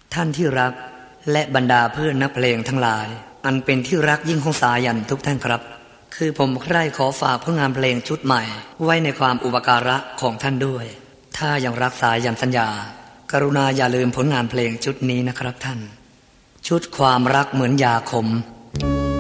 ท่านที่รักและบรรดาเพื่อนนักเพลงทั้งหลายอันเป็นที่รักยิ่งของสายันทุกท่านครับคือผมใคร่ขอฝากผลงานเพลงชุดใหม่ไว้ในความอุปการะของท่านด้วยถ้ายังรักสายันสัญญากรุณาอย่าลืมผลงานเพลงชุดนี้นะครับท่านชุดความรักเหมือนยาขม